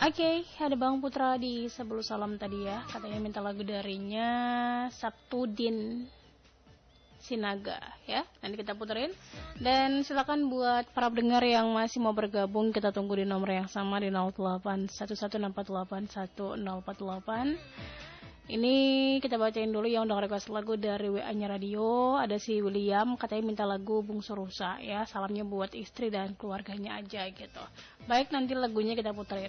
Oke, ada Bang Putra di Sebelum Salam tadi ya. Katanya minta lagu darinya Sabtudin Sinaga ya. Nanti kita puterin. Dan silakan buat para pendengar yang masih mau bergabung, kita tunggu di nomor yang sama di 081164811048. Ini kita bacain dulu yang udah request lagu dari WA-nya radio. Ada si William katanya minta lagu Bungsu Rusa ya. Salamnya buat istri dan keluarganya aja gitu. Baik, nanti lagunya kita puterin.